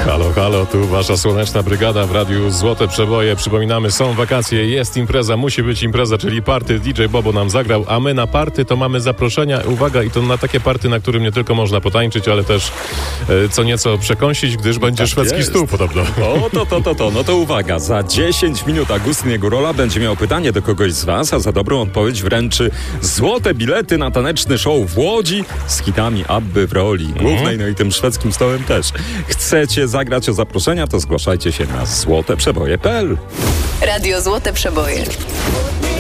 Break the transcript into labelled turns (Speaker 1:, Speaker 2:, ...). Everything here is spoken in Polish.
Speaker 1: Halo, halo, tu wasza słoneczna brygada w radiu Złote Przeboje. Przypominamy, są wakacje, jest impreza, musi być impreza, czyli party. DJ Bobo nam zagrał, a my na party to mamy zaproszenia. Uwaga, i to na takie party, na którym nie tylko można potańczyć, ale też co nieco przekąsić, gdyż będzie szwedzki
Speaker 2: jest.
Speaker 1: stół podobno.
Speaker 2: No to uwaga, za 10 minut Agustyn Jagurola będzie miał pytanie do kogoś z was, a za dobrą odpowiedź wręczy złote bilety na taneczny show w Łodzi z hitami Abby w roli głównej, no i tym szwedzkim stołem też. Chcecie zagrać o zaproszenia, to zgłaszajcie się na złoteprzeboje.pl.
Speaker 3: Radio Złote Przeboje.